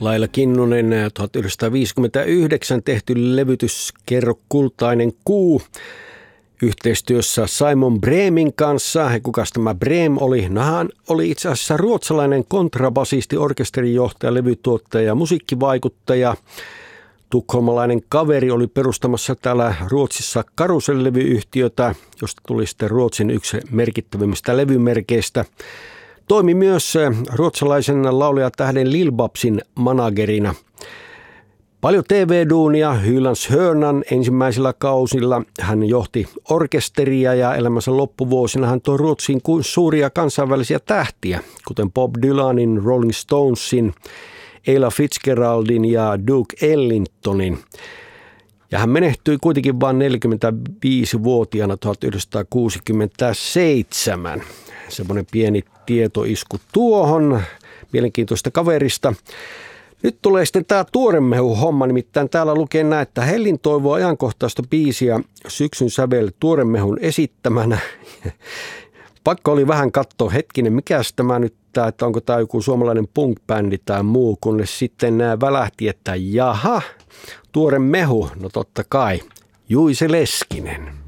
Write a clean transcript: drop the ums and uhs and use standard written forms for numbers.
Laila Kinnunen, 1959 tehty levytys Kerro kultainen kuu yhteistyössä Simon Bremin kanssa. Ja kukas tämä Brem oli? No hän oli itse asiassa ruotsalainen kontrabasisti, orkesterijohtaja, levytuottaja ja musiikkivaikuttaja. Tukholmalainen kaveri oli perustamassa täällä Ruotsissa Carousel-levyyhtiötä, josta tuli sitten Ruotsin yksi merkittävimmistä levymerkeistä. Toimi myös ruotsalaisen laulajatähden Lil Babsin managerina. Paljon TV-duunia Hylands Hörnan ensimmäisillä kausilla. Hän johti orkesteria ja elämänsä loppuvuosina hän toi Ruotsiin suuria kansainvälisiä tähtiä, kuten Bob Dylanin, Rolling Stonesin, Ella Fitzgeraldin ja Duke Ellingtonin. Ja hän menehtyi kuitenkin vain 45-vuotiaana 1967. Semmoinen pieni tietoisku tuohon mielenkiintoista kaverista. Nyt tulee sitten tämä tuoremehu-homma, nimittäin täällä lukee näin, että Hellin toivoo ajankohtaista biisiä Syksyn sävel tuoremehun esittämänä. Pakko oli vähän katsoa, hetkinen, mikäs tämä nyt, että onko tämä joku suomalainen punk-bändi tai muu, kunnes sitten välähti, että jaha, tuore mehu, no totta kai, Juise Leskinen.